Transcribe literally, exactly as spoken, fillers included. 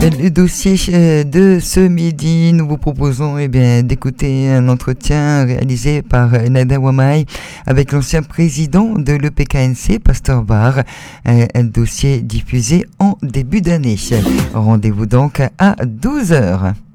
Le dossier de ce midi, nous vous proposons eh bien, d'écouter un entretien réalisé par Nada Wamai avec l'ancien président de l'E P K N C, Pasteur Barre, un, un dossier diffusé en début d'année. Rendez-vous donc à douze heures.